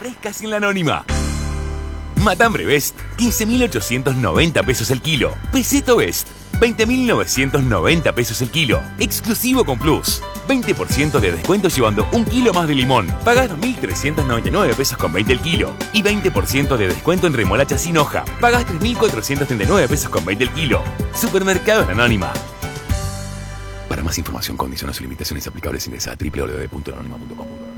frescas en la Anónima. Matambre Best, 15.890 pesos el kilo. Peseto Best, 20.990 pesos el kilo. Exclusivo con Plus. 20% de descuento llevando un kilo más de limón. Pagás 2.399 pesos con 20 el kilo. Y 20% de descuento en remolacha sin hoja. Pagás 3.439 pesos con 20 el kilo. Supermercados La Anónima. Para más información, condiciones y limitaciones aplicables ingresa a www.anonima.com.